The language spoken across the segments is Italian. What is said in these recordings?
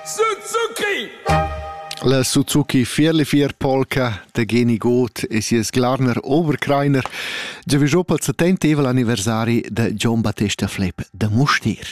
Suzuki! La Suzuki 4x4 Polka de Geni Goth e sies Glarner Oberkreiner già vi pel 70 anniversari de John Battista Flip de Mustir.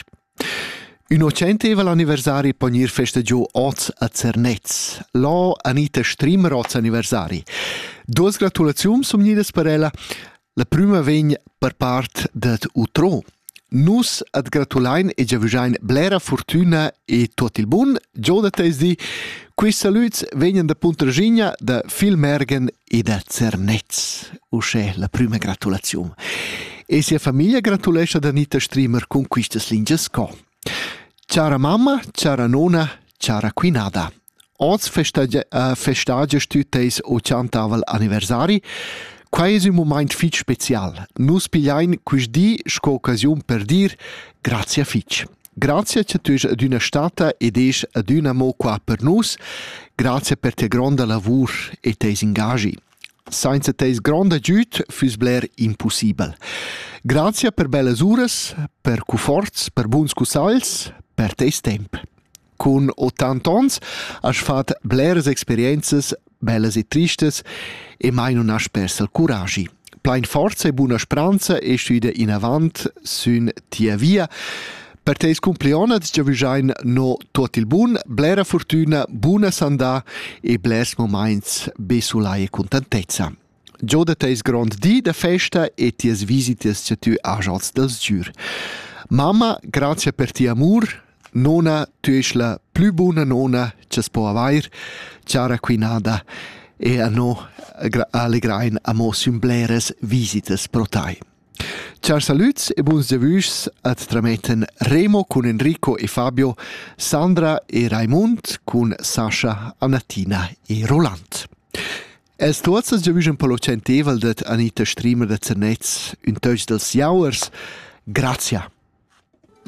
Un 100 anniversari pognir festa giù oz a Zernez. Là Anita Strimmer oz anniversari. Duas gratulazioni somnidas per ella. La prima vegn per part det Utro. Nus ad gratulain e già visain blera fortuna e tot il bun. Giù da tesdi, qui saluts vegnan da Puntragigna, da Filmergen e da Zernez. Usce la prima gratulazione. E sia famiglia gratulesce ad Anita Strimmer con quistas linges co. Ciara mamma, ciara nonna, ciara quinada. Oz festagia stüteis 80 anniversari. Quai es un moment fitch special. Nus pigliain quisdi sco occasiun per dir grazie fitch. Grazie che tu es ad una stata ed es ad una mo qua per nus. Grazie per te grande lavur e teis ingagi. Senza teis grande giut fus bler impossibel. Grazie per belles uras, per cuforts, per buns cusals, per teis temp. Con 80 ans has fat bleres experienzas, belles e tristes, e mai non has perso il curagi. Plein forza e buona speranza e studia in avant sun tia via. Per teis cumplionats già visain no tot il bun, blera fortuna, buona sandà e blers moments besulai e contentezza. Gio da teis grand di da festa e ties visites che tu ajats dels giur. Mamma, grazie per ti amor. Nonna, tu es la più buona nonna che si può avere. Ciara quinada e a no allegrain a mo sumbleres visites pro tai. Ciao saluts e buons devus ad trametten Remo con Enrico e Fabio, Sandra e Raimund con Sasha, Anatina e Roland. Els tuots devusen per lo centevel det Anita Strimmer de Zernez un tøg dels jauers. Grazie.